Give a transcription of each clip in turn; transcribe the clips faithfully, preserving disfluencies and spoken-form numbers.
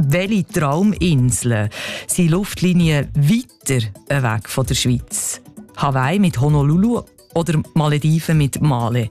welche Trauminseln sind Luftlinien weiter weg von der Schweiz? Hawaii mit Honolulu oder Malediven mit Male?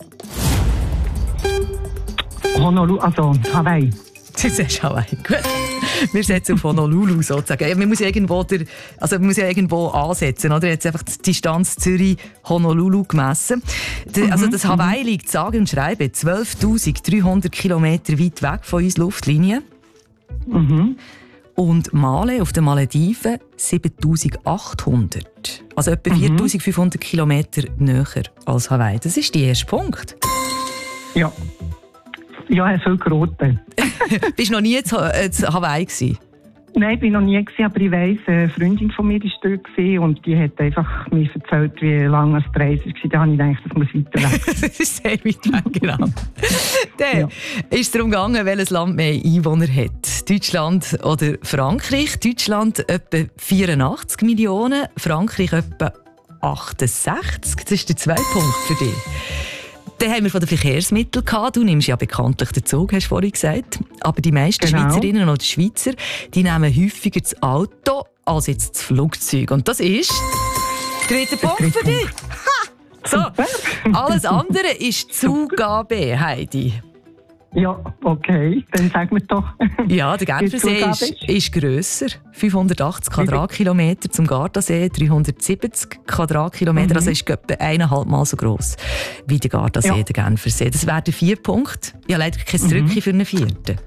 Honolulu, also Hawaii. Du sagst Hawaii, gut. Wir setzen auf Honolulu sozusagen. Man muss ja irgendwo, der, also man muss ja irgendwo ansetzen. Oder? Jetzt einfach die Distanz Zürich-Honolulu gemessen. Der, also das Hawaii liegt sage und schreibe zwölftausenddreihundert Kilometer weit weg von uns Luftlinie. Mhm. Und Male auf den Malediven siebentausendachthundert. Also etwa Mhm. viertausendfünfhundert Kilometer näher als Hawaii. Das ist der erste Punkt. Ja. Ja, er soll geraten. Bist du noch nie zu, äh, zu Hawaii gewesen? Nein, ich bin noch nie gewesen, aber ich weiss, eine Freundin von mir war dort gewesen und die hat einfach mir erzählt, wie lange es die Reise war. Da habe ich gedacht, das muss weiter weg. Das ist sehr weit weg, genau. Dann Ja. ist es darum gegangen, welches Land mehr Einwohner hat. Deutschland oder Frankreich. Deutschland etwa vierundachtzig Millionen, Frankreich etwa achtundsechzig. Das ist der zweite Punkt für dich. Dann haben wir von den Verkehrsmitteln gehabt. Du nimmst ja bekanntlich den Zug, hast du vorhin gesagt. Aber die meisten Genau. Schweizerinnen oder Schweizer, die nehmen häufiger das Auto als jetzt das Flugzeug. Und das ist der dritte Punkt dritte für dich. Ha! So, alles andere ist Zugabe, Heidi. Ja, okay, dann sag mir doch. Ja, der Genfersee Zugabe ist, ist? ist grösser. fünfhundertachtzig Quadratkilometer zum Gardasee, dreihundertsiebzig Quadratkilometer. Mhm. Also ist etwa eineinhalb Mal so gross wie der Gardasee, Ja. der Genfersee. Das wären vier Punkte. Ja, leider kein Drückchen für einen vierten.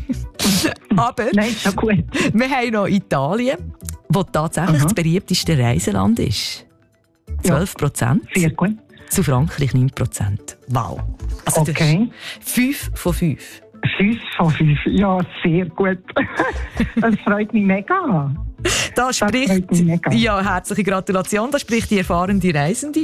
Aber Nein, ist ja gut. wir haben noch Italien, wo tatsächlich Aha. das beliebteste Reiseland ist. zwölf Prozent. Sehr gut. Zu Frankreich neun Prozent. Wow. Also Okay. fünf von fünf. Fünf von fünf. Ja, sehr gut. Das freut mich mega. Da spricht, freut mich mega. ja, herzliche Gratulation, da spricht die erfahrene Reisende.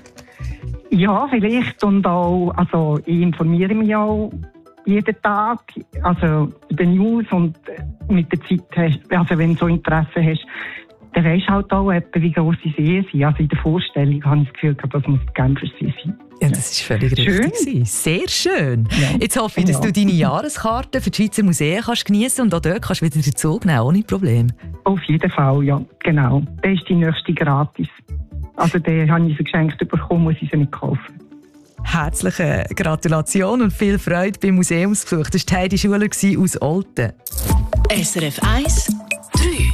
Ja, vielleicht. Und auch, also ich informiere mich auch jeden Tag, also in den News und mit der Zeit, hast, also wenn du so Interesse hast, dann weisst du halt auch etwa, wie gross die Seen sind. Also in der Vorstellung habe ich das Gefühl, das muss der Genfersee sein. Ja, das ist völlig Schön. richtig gewesen. Sehr schön. Ja. Jetzt hoffe ich, dass Ja. du deine Jahreskarte für die Schweizer Museen kannst geniessen und auch dort kannst du wieder den Zug nehmen, ohne Problem. Auf jeden Fall, ja, genau. Der ist die nächste gratis. Also den habe ich so geschenkt bekommen, muss ich sie nicht kaufen. Herzliche Gratulation und viel Freude beim Museumsbesuch. Das war Heidi Schuler aus Olten. S R F eins